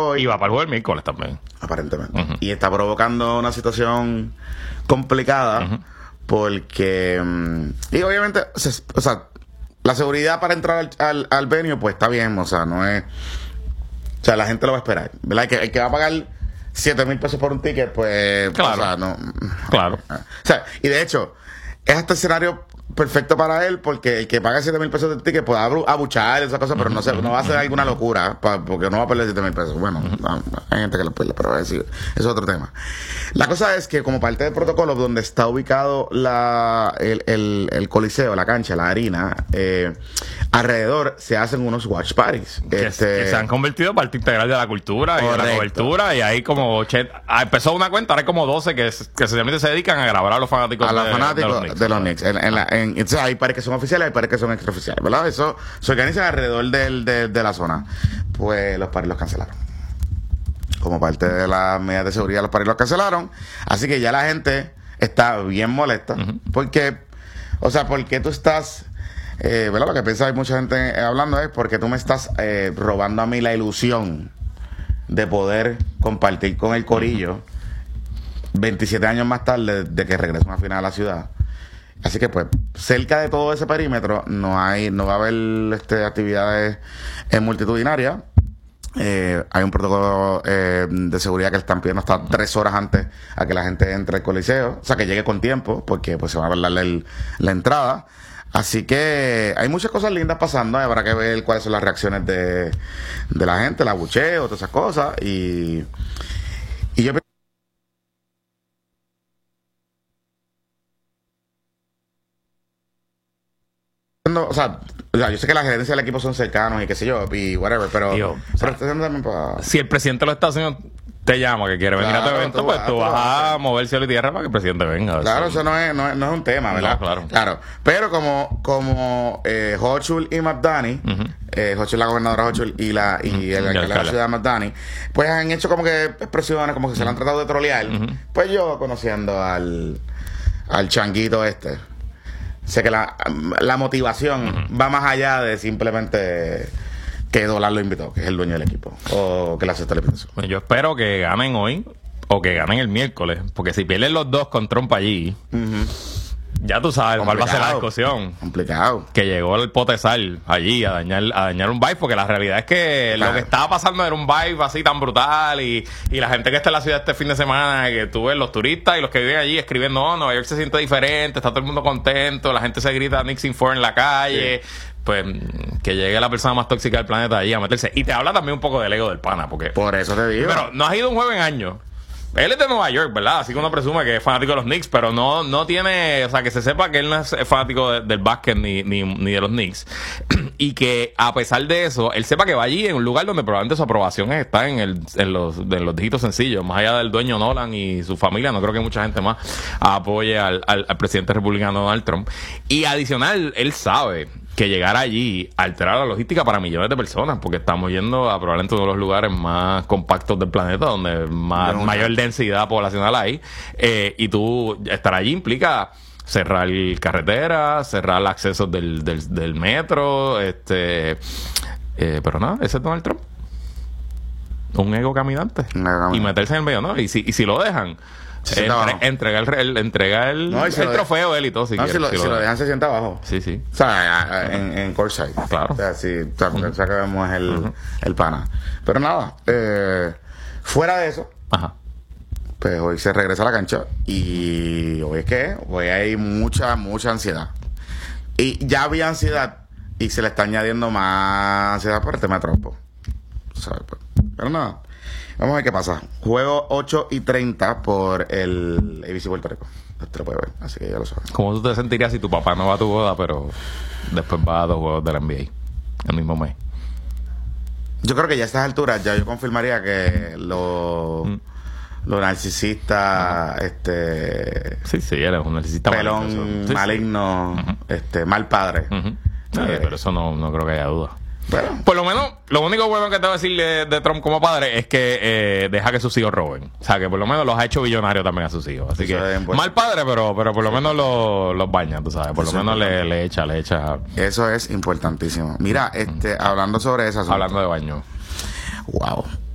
hoy. Y va para el juego el miércoles también. Aparentemente. Y está provocando una situación complicada porque... y obviamente, o sea, la seguridad para entrar al venue, pues está bien, o sea, no es... O sea, la gente lo va a esperar, ¿verdad? El que va a pagar 7,000 pesos por un ticket, pues... Claro. O sea, no... Claro. O sea, y de hecho, es este escenario perfecto para él porque el que paga 7,000 pesos de ticket puede abuchar esas cosas, pero no va a hacer alguna locura porque no va a perder 7,000 pesos. Bueno, hay gente que lo pierde, pero eso es otro tema. La cosa es que como parte del protocolo donde está ubicado el coliseo, la cancha, la harina, alrededor se hacen unos watch parties Que se han convertido en parte integral de la cultura y de la cobertura, y hay como empezó una cuenta, ahora hay como 12 que sencillamente se dedican a grabar a los fanáticos de los Knicks. Entonces hay pares que son oficiales, hay pares que son extraoficiales, ¿verdad? Eso se organiza alrededor de la zona. Pues los pares los cancelaron. Como parte de las medidas de seguridad, los pares los cancelaron. Así que ya la gente está bien molesta. Porque, o sea, porque tú estás... ¿verdad? Lo que piensa hay mucha gente hablando es porque tú me estás robando a mí la ilusión de poder compartir con el corillo 27 años más tarde de que regreso a una final a la ciudad. Así que pues cerca de todo ese perímetro no va a haber actividades multitudinarias. Hay un protocolo de seguridad que están pidiendo hasta 3 horas antes a que la gente entre al coliseo, o sea que llegue con tiempo porque pues se va a darle la entrada. Así que hay muchas cosas lindas pasando. Habrá que ver cuáles son las reacciones de la gente, el abucheo, todas esas cosas. Y yo o sea, yo sé que la gerencia del equipo son cercanos y qué sé yo, y whatever, pero... Tío, pero también para... Si el presidente de los Estados Unidos te llama que quiere venir a tu evento, pues tú vas a mover cielo y tierra para que el presidente venga. Claro, eso no es un tema, ¿verdad? No, claro. Pero como Hochul y McDonough, Hochul, la gobernadora Hochul y el alcalde de la ciudad Madani, pues han hecho como que expresiones, como que se le han tratado de trolear. Pues yo, conociendo al changuito sé que la motivación va más allá de simplemente que Dolar lo invitó, que es el dueño del equipo, o que le aceptó la invitación. Pues yo espero que ganen hoy o que ganen el miércoles, porque si pierden los dos con Trump allí, ya tú sabes cuál va a ser la discusión. Complicado. Que llegó el potesal allí a dañar un vibe, porque la realidad es que lo que estaba pasando era un vibe así tan brutal, y la gente que está en la ciudad este fin de semana, que tú ves los turistas y los que viven allí escribiendo, no, Nueva York se siente diferente, está todo el mundo contento, la gente se grita Knicks in four en la calle. Pues que llegue la persona más tóxica del planeta allí a meterse. Y te habla también un poco del ego del pana, porque... Por eso te digo. Pero no has ido un jueves en años. Él es de Nueva York, ¿verdad? Así que uno presume que es fanático de los Knicks, pero no tiene... O sea, que se sepa que él no es fanático del básquet ni de los Knicks. Y que, a pesar de eso, él sepa que va allí en un lugar donde probablemente su aprobación está en los dígitos sencillos. Más allá del dueño Nolan y su familia, no creo que mucha gente más apoye al presidente republicano Donald Trump. Y adicional, él sabe que llegar allí alterar la logística para millones de personas, porque estamos yendo a probablemente uno de los lugares más compactos del planeta, donde mayor densidad poblacional hay, y tú estar allí implica cerrar carreteras, cerrar accesos del metro, pero nada, ese es Donald Trump, un ego caminante, y meterse en el medio, ¿no? Y si lo dejan, entrega el trofeo él y todo. Si lo dejan, se sienta abajo. Sí. O sea, en courtside. Claro. O sea, porque o sea, que vemos el pana. Pero nada, fuera de eso, pues hoy se regresa a la cancha. Y hoy hay mucha ansiedad. Y ya había ansiedad, y se le está añadiendo más ansiedad por el tema de Trump. ¿Sabes? Pero nada. Vamos a ver qué pasa. Juego 8:30 por el ABC Puerto Rico. Te lo puede ver, así que ya lo sabes. ¿Cómo tú te sentirías si tu papá no va a tu boda, pero después va a 2 juegos de la NBA el mismo mes? Yo creo que ya a estas alturas ya yo confirmaría que los narcisistas, sí, eres un narcisista pelón, maligno, mal padre. Pero eso no creo que haya duda. Bueno. Por lo menos, lo único bueno que te voy a decir de Trump como padre es que deja que sus hijos roben. O sea, que por lo menos los ha hecho billonarios también a sus hijos. Así eso que, mal padre, pero por lo menos los baña, tú sabes. Por lo menos le echa. Eso es importantísimo. Mira, hablando sobre eso. Hablando de baño. Wow.